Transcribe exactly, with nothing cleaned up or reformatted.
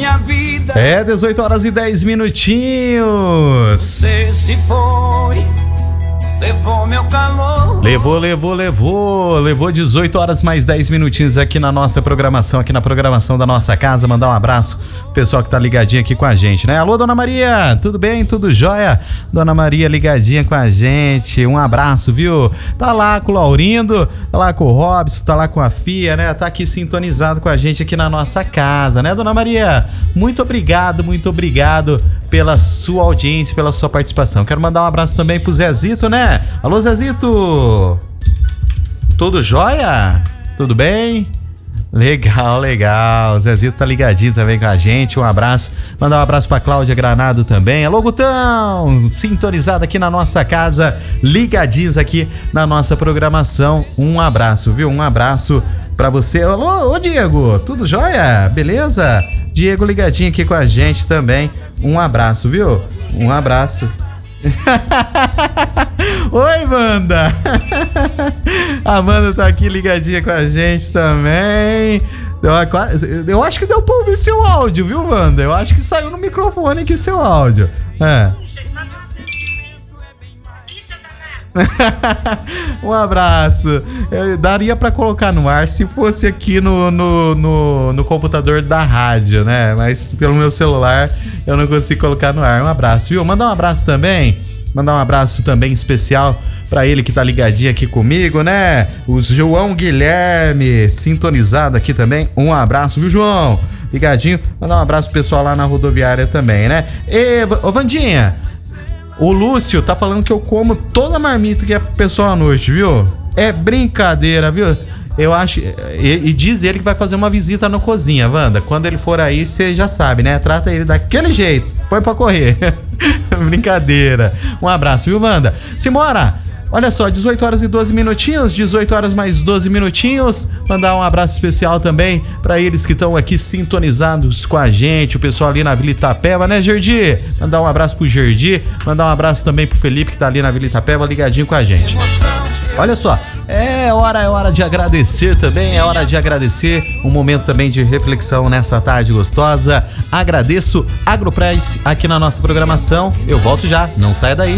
minha vida. É, dezoito horas e dez minutinhos. Você se foi, levou meu calor. Levou, levou, levou. Levou dezoito horas mais dez minutinhos aqui na nossa programação, aqui na programação da nossa casa. Mandar um abraço pro pessoal que tá ligadinho aqui com a gente, né? Alô, Dona Maria, tudo bem? Tudo jóia? Dona Maria ligadinha com a gente. Um abraço, viu? Tá lá com o Laurindo, tá lá com o Robson, tá lá com a Fia, né? Tá aqui sintonizado com a gente aqui na nossa casa, né, Dona Maria? Muito obrigado, muito obrigado pela sua audiência, pela sua participação. Quero mandar um abraço também pro Zezito, né? Alô, Zezito! Tudo jóia? Tudo bem? Legal, legal. O Zezito tá ligadinho também com a gente. Um abraço. Mandar um abraço pra Cláudia Granado também. Alô, Gutão! Sintonizado aqui na nossa casa, ligadinhos aqui na nossa programação. Um abraço, viu? Um abraço pra você. Alô, ô Diego, tudo jóia? Beleza? Diego ligadinho aqui com a gente também. Um abraço, viu? Um abraço. Oi, Amanda. A Amanda tá aqui ligadinha com a gente também. Eu, eu acho que deu pra ouvir seu áudio, viu, Amanda? Eu acho que saiu no microfone aqui seu áudio. É. Um abraço. Eu daria pra colocar no ar se fosse aqui no, no, no, no computador da rádio, né? Mas pelo meu celular eu não consigo colocar no ar. Um abraço, viu? Mandar um abraço também. Mandar um abraço também especial pra ele que tá ligadinho aqui comigo, né? O João Guilherme, sintonizado aqui também. Um abraço, viu, João? Ligadinho. Mandar um abraço pro pessoal lá na rodoviária também, né? E, ô, Vandinha, o Lúcio tá falando que eu como toda a marmita que é pro pessoal à noite, viu? É brincadeira, viu? Eu acho... E, e diz ele que vai fazer uma visita na cozinha, Wanda. Quando ele for aí, você já sabe, né? Trata ele daquele jeito. Põe pra correr. Brincadeira. Um abraço, viu, Wanda? Simbora! Olha só, dezoito horas e doze minutinhos, dezoito horas mais doze minutinhos. Mandar um abraço especial também para eles que estão aqui sintonizados com a gente, o pessoal ali na Vila Itapeva, né, Gerdi? Mandar um abraço pro Gerdi, mandar um abraço também pro Felipe que tá ali na Vila Itapeva ligadinho com a gente. Olha só, é hora, é hora de agradecer também, é hora de agradecer, um momento também de reflexão nessa tarde gostosa. Agradeço Agroprice aqui na nossa programação. Eu volto já, não saia daí.